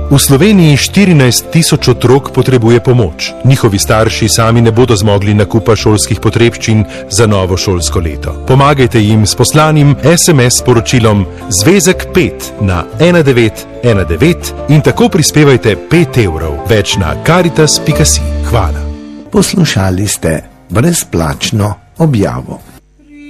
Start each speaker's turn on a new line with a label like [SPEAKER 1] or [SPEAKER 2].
[SPEAKER 1] V Sloveniji 14 000 otrok potrebuje pomoč. Njihovi starši sami ne bodo zmogli nakupa šolskih potrebščin za novo šolsko leto. Pomagajte jim s poslanim SMS sporočilom Zvezek 5 na 1919 in tako prispevajte 5 evrov. Več na caritas.si. Hvala.
[SPEAKER 2] Poslušali ste brezplačno objavo.